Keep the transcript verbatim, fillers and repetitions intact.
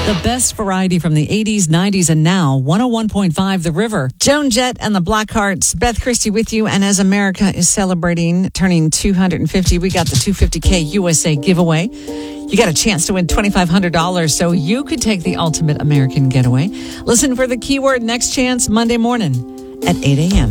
The best variety from the eighties, nineties, and now. one oh one point five The River. Joan Jett and the Blackhearts. Beth Christie with you. And as America is celebrating, turning two hundred fifty, we got the two hundred fifty K U S A giveaway. You got a chance to win twenty-five hundred dollars, so you could take the ultimate American getaway. Listen for the keyword Next Chance Monday morning at eight a.m.